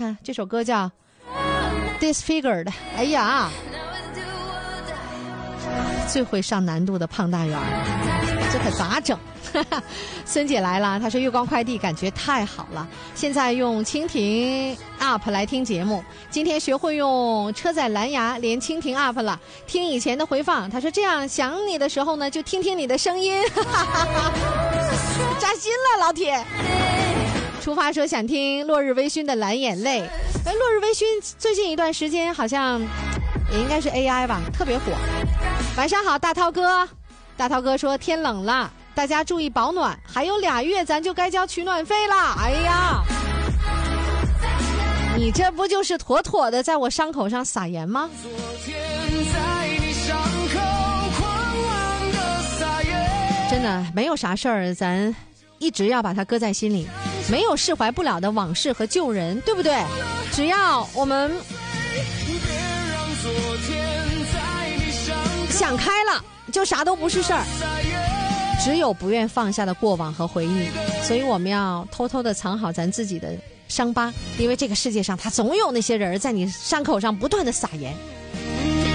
看这首歌叫 Disfigured。 哎呀，最会上难度的胖大圆，这可咋整？孙姐来了，她说月光快递感觉太好了，现在用蜻蜓 App 来听节目，今天学会用车载蓝牙连蜻蜓 App 了，听以前的回放。她说这样想你的时候呢，就听听你的声音。扎心了老铁。出发说想听落日微醺的蓝眼泪。落日微醺最近一段时间好像也应该是 AI 吧，特别火。晚上好大涛哥。大涛哥说天冷了，大家注意保暖，还有2月咱就该交取暖费了。哎呀，你这不就是妥妥的在我伤口上撒盐吗？真的没有啥事儿，咱一直要把它搁在心里，没有释怀不了的往事和旧人，对不对？只要我们想开了，就啥都不是事儿。只有不愿放下的过往和回忆，所以我们要偷偷的藏好咱自己的伤疤，因为这个世界上它总有那些人在你伤口上不断的撒盐。